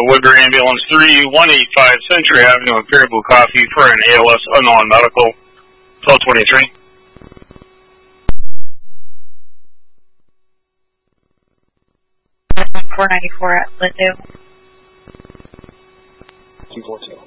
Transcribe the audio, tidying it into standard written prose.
Woodbury Ambulance 3185 Century Avenue, Imperial Blue Coffee for an ALS unknown medical, 1223. 494 at Glendale. 242.